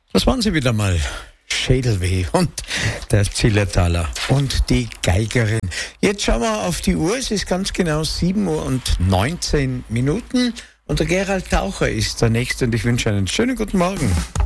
Das waren sie wieder mal. Schädelweh und der Zillertaler und die Geigerin. Jetzt schauen wir auf die Uhr. Es ist ganz genau 7:19 Uhr und der Gerald Taucher ist der Nächste und ich wünsche einen schönen guten Morgen.